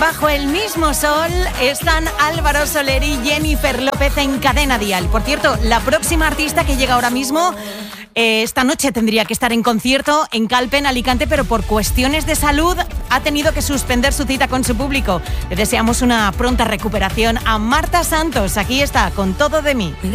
bajo el mismo sol están Álvaro Soler y Jennifer López en Cadena Dial. Por cierto, la próxima artista que llega ahora mismo, esta noche tendría que estar en concierto en Calpe, en Alicante, pero por cuestiones de salud ha tenido que suspender su cita con su público. Le deseamos una pronta recuperación a Marta Santos. Aquí está, con Todo de mí.